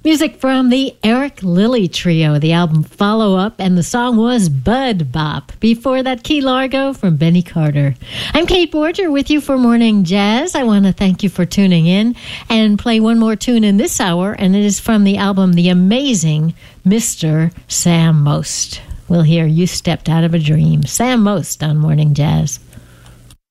Music from the Eric Lilly Trio, the album Follow Up, and the song was Bud Bop. Before that, Key Largo from Benny Carter. I'm Kate Borger with you for Morning Jazz. I want to thank you for tuning in and play one more tune in this hour, and it is from the album The Amazing Mr. Sam Most. We'll hear You Stepped Out of a Dream. Sam Most on Morning Jazz.